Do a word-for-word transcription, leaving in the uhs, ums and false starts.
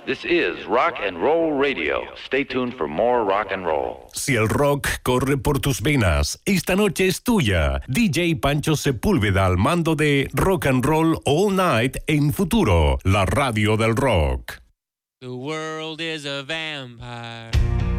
This is Rock and Roll Radio. Stay tuned for more rock and roll. Si el rock corre por tus venas, esta noche es tuya. D J Pancho Sepúlveda al mando de Rock and Roll All Night en Futuro, la radio del rock. The world is a vampire.